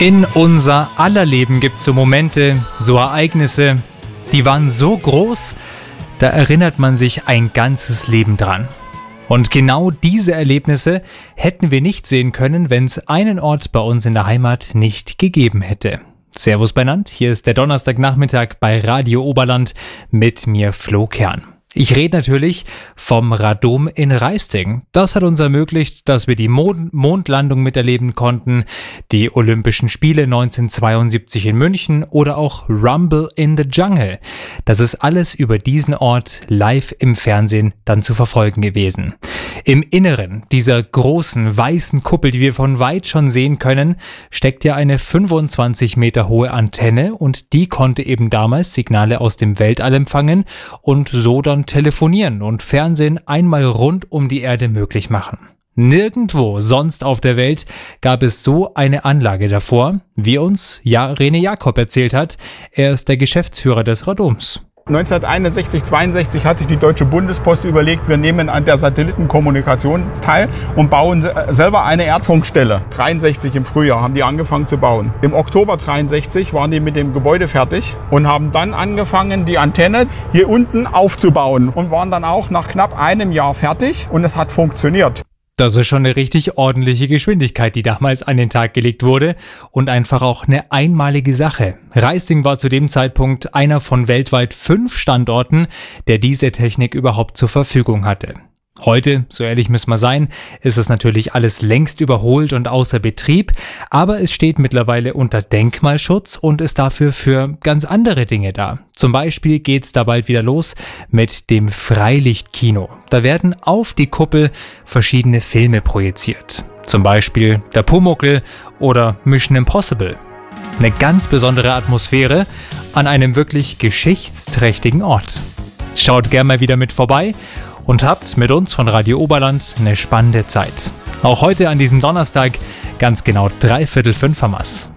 In unser aller Leben gibt es so Momente, so Ereignisse, die waren so groß, da erinnert man sich ein ganzes Leben dran. Und genau diese Erlebnisse hätten wir nicht sehen können, wenn es einen Ort bei uns in der Heimat nicht gegeben hätte. Servus benannt, hier ist der Donnerstagnachmittag bei Radio Oberland mit mir Flo Kern. Ich rede natürlich vom Radom in Raisting. Das hat uns ermöglicht, dass wir die Mondlandung miterleben konnten, die Olympischen Spiele 1972 in München oder auch Rumble in the Jungle. Das ist alles über diesen Ort live im Fernsehen dann zu verfolgen gewesen. Im Inneren dieser großen weißen Kuppel, die wir von weit schon sehen können, steckt ja eine 25 Meter hohe Antenne und die konnte eben damals Signale aus dem Weltall empfangen und so dann telefonieren und Fernsehen einmal rund um die Erde möglich machen. Nirgendwo sonst auf der Welt gab es so eine Anlage davor, wie uns René Jakob erzählt hat. Er ist der Geschäftsführer des Radoms. 1961, 62 hat sich die Deutsche Bundespost überlegt, wir nehmen an der Satellitenkommunikation teil und bauen selber eine Erdfunkstelle. 63 im Frühjahr haben die angefangen zu bauen. Im Oktober 63 waren die mit dem Gebäude fertig und haben dann angefangen, die Antenne hier unten aufzubauen und waren dann auch nach knapp einem Jahr fertig und es hat funktioniert. Das ist schon eine richtig ordentliche Geschwindigkeit, die damals an den Tag gelegt wurde und einfach auch eine einmalige Sache. Raisting war zu dem Zeitpunkt einer von weltweit 5 Standorten, der diese Technik überhaupt zur Verfügung hatte. Heute, so ehrlich müssen wir sein, ist es natürlich alles längst überholt und außer Betrieb, aber es steht mittlerweile unter Denkmalschutz und ist dafür für ganz andere Dinge da. Zum Beispiel geht's da bald wieder los mit dem Freilichtkino. Da werden auf die Kuppel verschiedene Filme projiziert. Zum Beispiel Der Pumuckl oder Mission Impossible. Eine ganz besondere Atmosphäre an einem wirklich geschichtsträchtigen Ort. Schaut gerne mal wieder mit vorbei und habt mit uns von Radio Oberland eine spannende Zeit. Auch heute an diesem Donnerstag, ganz genau 4:45 am Ass.